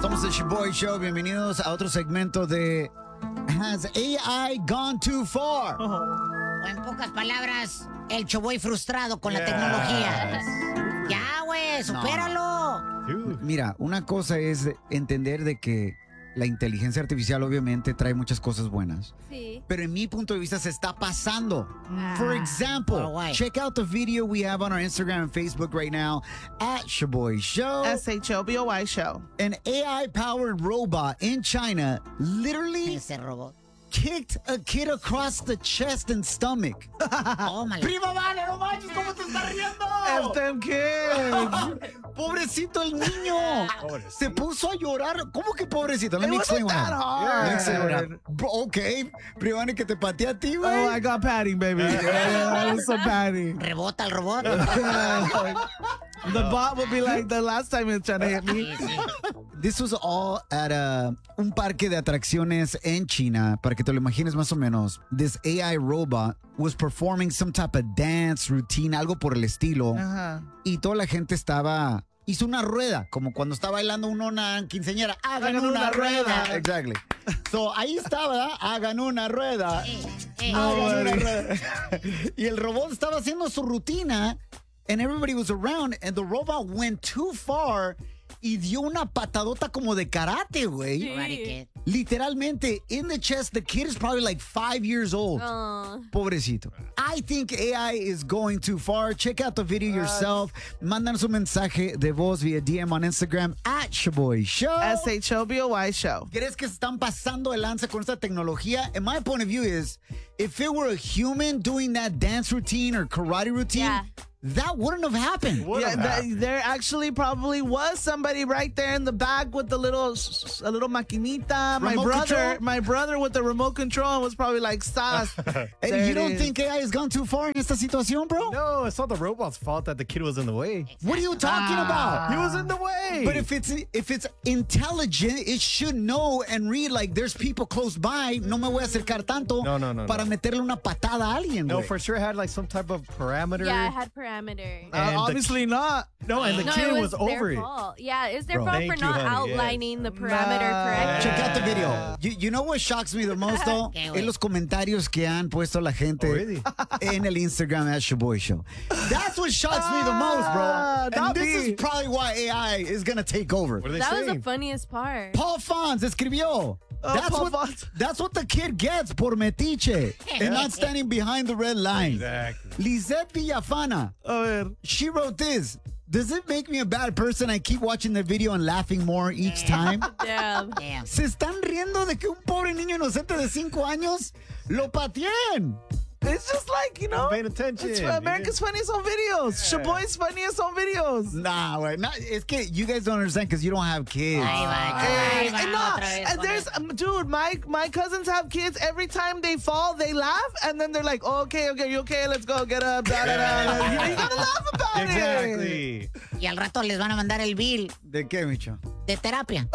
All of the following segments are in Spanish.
Somos el Shoboy Show. Bienvenidos a otro segmento de Has AI Gone Too Far? O en pocas palabras, el Shoboy frustrado con la tecnología. Ya, güey, supéralo. Mira, una cosa es entender de que la inteligencia artificial obviamente trae muchas cosas buenas. Sí. Pero en mi punto de vista se está pasando. For example, check out the video we have on our Instagram and Facebook right now at Shoboy Show. SHOBOY Show. An AI-powered robot in China literally Ese robot. kicked a kid across the chest and stomach. Tómala. ¡Prima Vale, no manches! ¿Cómo te está riendo? F them kids. ¡Pobrecito el niño! Se puso a llorar. ¿Cómo que pobrecito? Let me explain what that happened. hard. Let me explain what happened. Bro, okay. Prima Vale, que te pateé a ti, güey. Oh, I got padding, baby. Yeah, some padding. Rebota el robot. The bot would be like, the last time it's trying to hit me. This was all at un parque de atracciones en China. Para que te lo imagines más o menos. This AI robot was performing some type of dance routine, algo por el estilo. Y toda la gente hizo una rueda, como cuando está bailando una quinceañera. Hagan una rueda. Exactly. So ahí estaba, ¿verdad? Hagan una rueda. Hagan una rueda. Y el robot estaba haciendo su rutina. And everybody was around, and the robot went too far y dio una patadota como de karate, güey. Sí. Literalmente, in the chest, the kid is probably like 5 years old. Pobrecito. I think AI is going too far. Check out the video yourself. Mándanos un mensaje de voz via DM on Instagram at Shoboy Show. SHOBOY Show. ¿Crees que se están pasando de lanza con esta tecnología? And my point of view is, if it were a human doing that dance routine or karate routine, that wouldn't have happened. There actually probably was somebody right there in the back with a little maquinita. My brother with the remote control and was probably like, "Stas." And you don't think AI has gone too far in esta situación, bro? No, it's not the robot's fault that the kid was in the way. What are you talking about? He was in the way. But if it's intelligent, it should know and read like there's people close by. No me voy a acercar tanto para meterle una patada a alguien. No, güey. for sure it had like some type of parameter. Yeah, it had parameter. Obviously not. No, and the kid was over it. Fault. Yeah, it's their fault Thank for you, not honey, outlining the parameter correctly. Check out the video. You know what shocks me the most, though? Es los comentarios que han puesto la gente en el Instagram at Shoboy Show. That's what shocks me the most, bro. And this is probably why AI is going to take over. What are they That was saying? the funniest part. Paul Fonz escribió. That's what the kid gets por metiche and not standing behind the red line. Exactly. Lisette Villafana. She wrote this. Does it make me a bad person? I keep watching the video and laughing more each time. Damn. Se están riendo de que un pobre niño inocente de 5 años lo pateen. It's just like, you know, Paying attention. it's America's Funniest Home Videos. Shoboy's Funniest Home Videos. Nah, güey. Es que you guys don't understand because you don't have kids. Ahí va, And there's, dude, my cousins have kids. Every time they fall, they laugh, and then they're like, oh, okay, you okay? Let's go, get up, da, da, da. You gotta laugh about it. Exactly. Y al rato les van a mandar el bill ¿De qué, Micho? de terapia.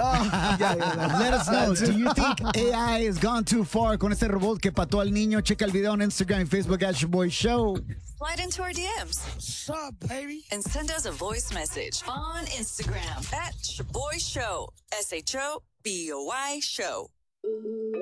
Let us know. Do you think AI has gone too far con este robot que pató al niño? Checa el video en Instagram and Facebook at Shoboy Show. Slide into our DMs. What's up, baby? And send us a voice message on Instagram at Shoboy Show. SHOBOY Show.